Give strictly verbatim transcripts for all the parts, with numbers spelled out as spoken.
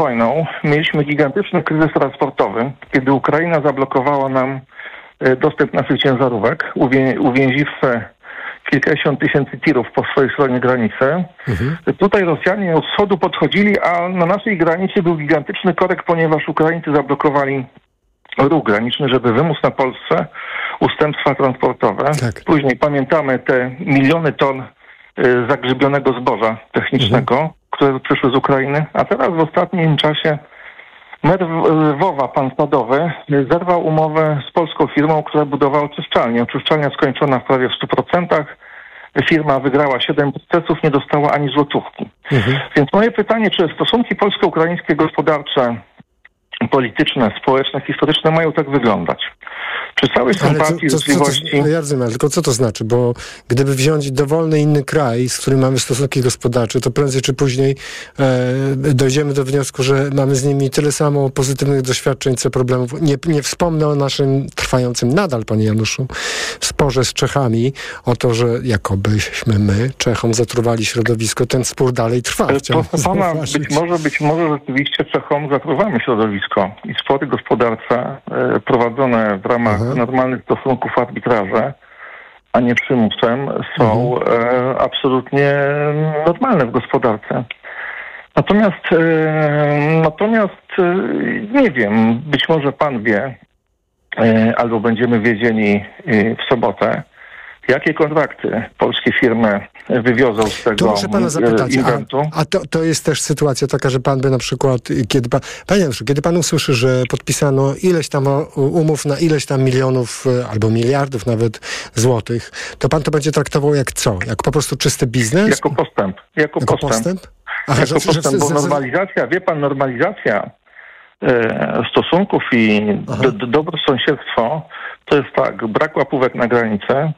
wojną mieliśmy gigantyczny kryzys transportowy, kiedy Ukraina zablokowała nam dostęp naszych ciężarówek, uwię- uwięziwszy kilkadziesiąt tysięcy tirów po swojej stronie granicy. Mhm. Tutaj Rosjanie od wschodu podchodzili, a na naszej granicy był gigantyczny korek, ponieważ Ukraińcy zablokowali ruch graniczny, żeby wymóc na Polsce ustępstwa transportowe. Tak. Później pamiętamy te miliony ton y, zagrzybionego zboża technicznego, mhm. które przyszły z Ukrainy, a teraz w ostatnim czasie mer Lwowa, pan Sadowy, zerwał umowę z polską firmą, która budowała oczyszczalnię. Oczyszczalnia skończona w prawie w stu procentach. Firma wygrała siedem procesów, nie dostała ani złotówki. Mhm. Więc moje pytanie, czy stosunki polsko-ukraińskie gospodarcze, polityczne, społeczne, historyczne mają tak wyglądać? Przy całej sympatii, życzliwości... Ja rozumiem, tylko co to znaczy? Bo gdyby wziąć dowolny inny kraj, z którym mamy stosunki gospodarcze, to prędzej czy później e, dojdziemy do wniosku, że mamy z nimi tyle samo pozytywnych doświadczeń, co problemów. Nie, nie wspomnę o naszym trwającym nadal, panie Januszu, sporze z Czechami, o to, że jakobyśmy my, Czechom, zatruwali środowisko. Ten spór dalej trwa. Proszę pana, być może, być może rzeczywiście Czechom zatruwamy środowisko i spory gospodarcze e, prowadzone w ramach Aha. normalnych stosunków arbitraże, a nie przymusem, są mhm. e, absolutnie normalne w gospodarce. Natomiast e, natomiast e, nie wiem, być może pan wie, e, albo będziemy wiedzieli e, w sobotę, jakie kontrakty polskie firmy wywiozą z tego to muszę pana zapytać, inwentu. A, a to, to jest też sytuacja taka, że pan by na przykład, kiedy pan, panie Januszu, kiedy pan usłyszy, że podpisano ileś tam umów na ileś tam milionów albo miliardów nawet złotych, to pan to będzie traktował jak co? Jak po prostu czysty biznes? Jako postęp. Jako, jako postęp. postęp? Aha, jako że, postęp, że, bo normalizacja, wie pan, normalizacja e, stosunków i do, do, dobre sąsiedztwo to jest tak, brak łapówek na granicę,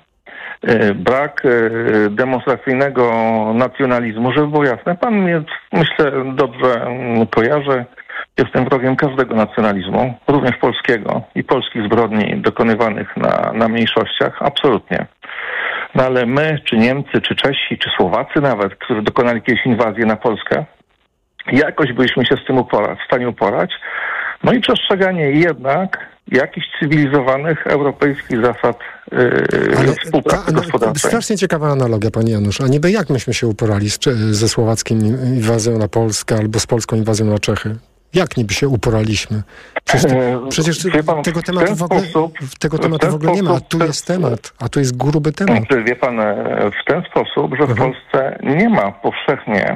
brak demonstracyjnego nacjonalizmu, żeby było jasne. Pan mnie, myślę, dobrze kojarzy. Jestem wrogiem każdego nacjonalizmu, również polskiego i polskich zbrodni dokonywanych na, na mniejszościach. Absolutnie. No ale my, czy Niemcy, czy Czesi, czy Słowacy nawet, którzy dokonali kiedyś inwazję na Polskę, jakoś byliśmy się z tym uporać, w stanie uporać. No i przestrzeganie jednak jakichś cywilizowanych europejskich zasad yy, współpracy ta, gospodarczej. Strasznie ciekawa analogia, panie Janusz. A niby jak myśmy się uporali z, ze słowacką inwazją na Polskę albo z polską inwazją na Czechy? Jak niby się uporaliśmy? Przecież, przecież pan, tego tematu w ogóle, sposób, tego tematu w ogóle nie ma, a tu jest temat, a tu jest gruby temat. Wie pan, w ten sposób, że w mhm. Polsce nie ma powszechnie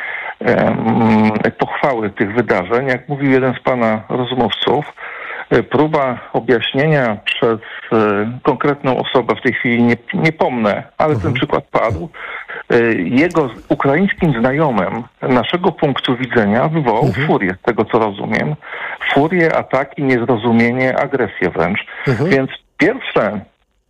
um, pochwały tych wydarzeń. Jak mówił jeden z pana rozmówców, próba objaśnienia przez e, konkretną osobę, w tej chwili nie, nie pomnę, ale uh-huh. ten przykład padł, e, jego ukraińskim znajomym naszego punktu widzenia wywołał uh-huh. furię, z tego co rozumiem. Furię, ataki, niezrozumienie, agresję wręcz. Uh-huh. Więc pierwsze,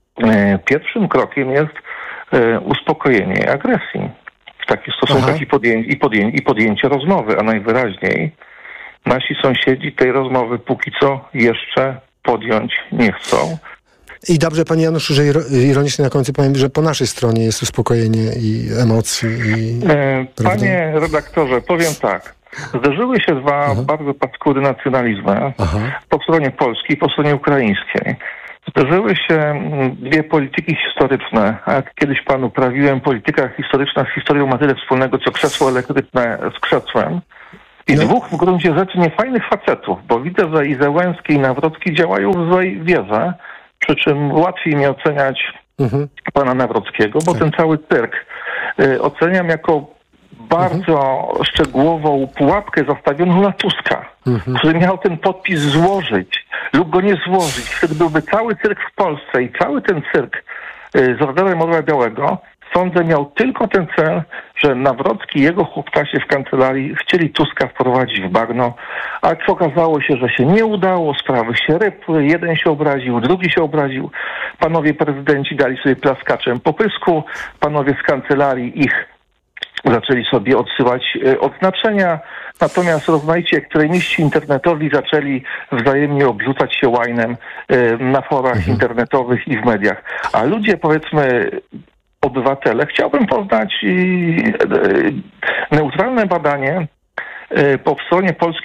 e, pierwszym krokiem jest e, uspokojenie agresji w takich stosunkach i, podję- i, podję- i podjęcie rozmowy, a najwyraźniej nasi sąsiedzi tej rozmowy póki co jeszcze podjąć nie chcą. I dobrze, panie Januszu, że ironicznie na końcu powiem, że po naszej stronie jest uspokojenie i emocji. I, e, panie redaktorze, powiem tak. Zdarzyły się dwa Aha. bardzo paskury nacjonalizmy Aha. po stronie polskiej i po stronie ukraińskiej. Zdarzyły się dwie polityki historyczne. A jak kiedyś panu prawiłem, polityka historyczna z historią ma tyle wspólnego, co krzesło elektryczne z krzesłem. I no. dwóch w gruncie rzeczy niefajnych facetów, bo widzę, że i Zełenski, i Nawrocki działają w złej wierze, przy czym łatwiej mi oceniać mhm. pana Nawrockiego, bo tak. ten cały cyrk y, oceniam jako bardzo mhm. szczegółową pułapkę zastawioną na Tuska, mhm. który miał ten podpis złożyć lub go nie złożyć. Wtedy byłby cały cyrk w Polsce i cały ten cyrk y, z Orderem Orła Białego, sądzę, miał tylko ten cel, że Nawrocki i jego chłoptasie w kancelarii chcieli Tuska wprowadzić w bagno, a okazało się, że się nie udało, sprawy się rypły, jeden się obraził, drugi się obraził. Panowie prezydenci dali sobie plaskaczem po pysku, panowie z kancelarii ich zaczęli sobie odsyłać e, odznaczenia, natomiast rozmaici ekstremiści internetowi zaczęli wzajemnie obrzucać się łajnem e, na forach mhm. internetowych i w mediach. A ludzie, powiedzmy, obywatele, chciałbym poznać i, e, neutralne badanie Po stronie polskiej